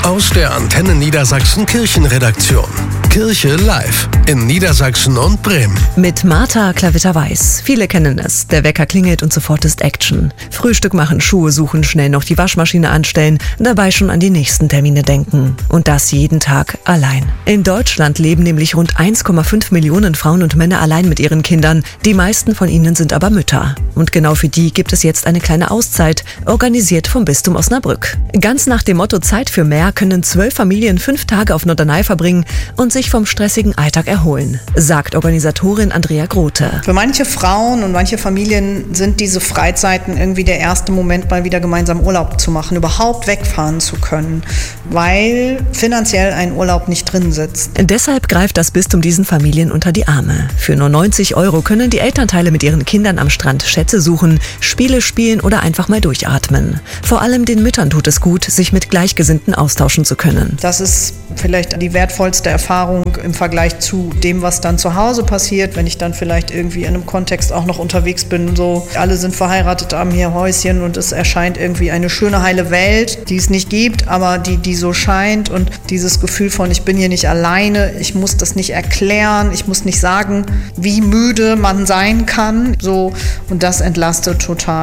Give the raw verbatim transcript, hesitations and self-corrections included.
Aus der Antenne Niedersachsen Kirchenredaktion. Kirche live in Niedersachsen und Bremen. Mit Martha Klavitter-Weiß. Viele kennen es. Der Wecker klingelt und sofort ist Action. Frühstück machen, Schuhe suchen, schnell noch die Waschmaschine anstellen, dabei schon an die nächsten Termine denken. Und das jeden Tag allein. In Deutschland leben nämlich rund eins Komma fünf Millionen Frauen und Männer allein mit ihren Kindern. Die meisten von ihnen sind aber Mütter. Und genau für die gibt es jetzt eine kleine Auszeit, organisiert vom Bistum Osnabrück. Ganz nach dem Motto Zeit für mehr können zwölf Familien fünf Tage auf Norderney verbringen und sich vom stressigen Alltag erholen, sagt Organisatorin Andrea Grote. Für manche Frauen und manche Familien sind diese Freizeiten irgendwie der erste Moment, mal wieder gemeinsam Urlaub zu machen, überhaupt wegfahren zu können, weil finanziell ein Urlaub nicht drin sitzt. Deshalb greift das Bistum diesen Familien unter die Arme. Für nur neunzig Euro können die Elternteile mit ihren Kindern am Strand Schätze suchen, Spiele spielen oder einfach mal durchatmen. Vor allem den Müttern tut es gut, sich mit Gleichgesinnten austauschen zu können. Das ist vielleicht die wertvollste Erfahrung im Vergleich zu dem, was dann zu Hause passiert, wenn ich dann vielleicht irgendwie in einem Kontext auch noch unterwegs bin, so alle sind verheiratet, haben hier Häuschen und es erscheint irgendwie eine schöne, heile Welt, die es nicht gibt, aber die, die so scheint, und dieses Gefühl von, ich bin hier nicht alleine, ich muss das nicht erklären, ich muss nicht sagen, wie müde man sein kann, so, und das entlastet total.